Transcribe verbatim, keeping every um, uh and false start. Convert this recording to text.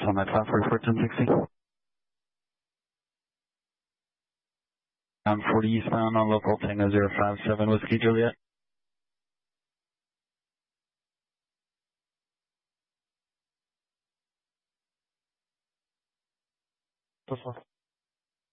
on that five forty-four, ten sixty. I'm forty eastbound on local Tango zero five seven Whiskey Juliet. This one.